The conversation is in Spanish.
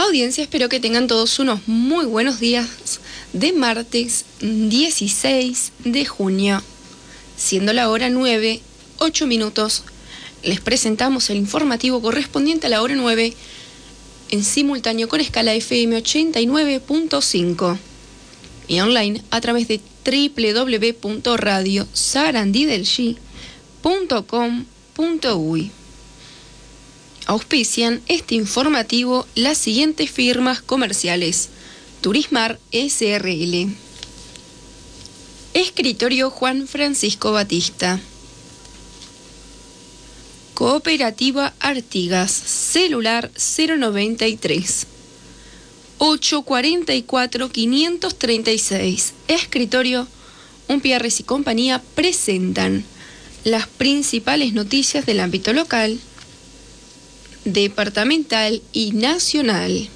Audiencia, espero que tengan todos unos muy buenos días de martes 16 de junio. Siendo la hora 9, 8 minutos, les presentamos el informativo correspondiente a la hora 9 en simultáneo con escala FM 89.5 y online a través de www.radiosarandidelgi.com.uy. Auspician este informativo las siguientes firmas comerciales: Turismar SRL, Escritorio Juan Francisco Batista, Cooperativa Artigas, celular 093 844 536. Escritorio Umpierres y compañía presentan las principales noticias del ámbito local, departamental y nacional.